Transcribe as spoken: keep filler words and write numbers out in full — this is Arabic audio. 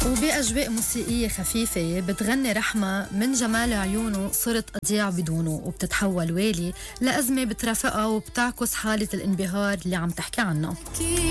وبأجواء موسيقية خفيفة بتغني رحمة من جمال عيونه صرت أضيع بدونه، وبتتحول ويلي لأزمة بترافقها وبتعكس حالة الانبهار اللي عم تحكي عنها.